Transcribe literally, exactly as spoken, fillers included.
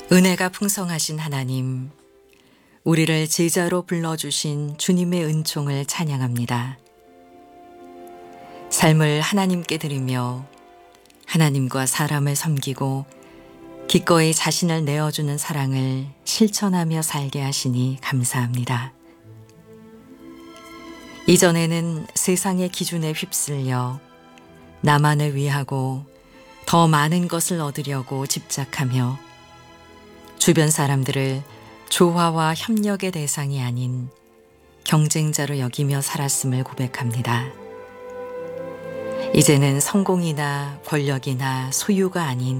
은혜가 풍성하신 하나님, 우리를 제자로 불러주신 주님의 은총을 찬양합니다. 삶을 하나님께 드리며 하나님과 사람을 섬기고 기꺼이 자신을 내어주는 사랑을 실천하며 살게 하시니 감사합니다. 이전에는 세상의 기준에 휩쓸려 나만을 위하고 더 많은 것을 얻으려고 집착하며 주변 사람들을 조화와 협력의 대상이 아닌 경쟁자로 여기며 살았음을 고백합니다. 이제는 성공이나 권력이나 소유가 아닌